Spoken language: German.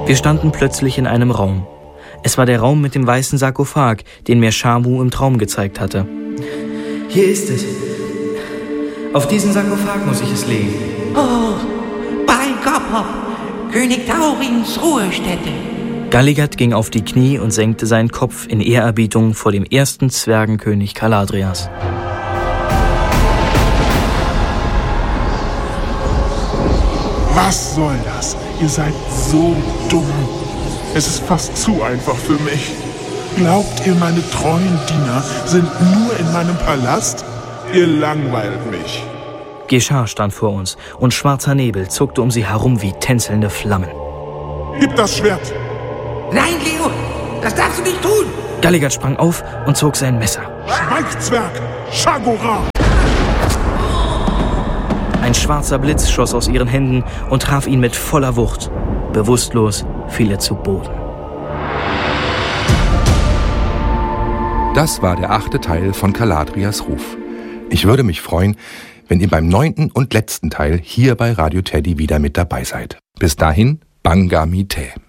Wir standen plötzlich in einem Raum. Es war der Raum mit dem weißen Sarkophag, den mir Shamu im Traum gezeigt hatte. Hier ist es. Auf diesen Sarkophag muss ich es legen. Oh, bei Gopop, König Taurins Ruhestätte. Galligat ging auf die Knie und senkte seinen Kopf in Ehrerbietung vor dem ersten Zwergenkönig Caladrias. Was soll das? Ihr seid so dumm. Es ist fast zu einfach für mich. Glaubt ihr, meine treuen Diener sind nur in meinem Palast? Ihr langweilt mich. Geschah stand vor uns und schwarzer Nebel zuckte um sie herum wie tänzelnde Flammen. Gib das Schwert! Nein, Leo, das darfst du nicht tun. Galligat sprang auf und zog sein Messer. Schweig, Zwerg! Shagora! Ein schwarzer Blitz schoss aus ihren Händen und traf ihn mit voller Wucht. Bewusstlos fiel er zu Boden. Das war der 8. Teil von Caladrias Ruf. Ich würde mich freuen, wenn ihr beim 9. und letzten Teil hier bei Radio Teddy wieder mit dabei seid. Bis dahin, Banga Mitae.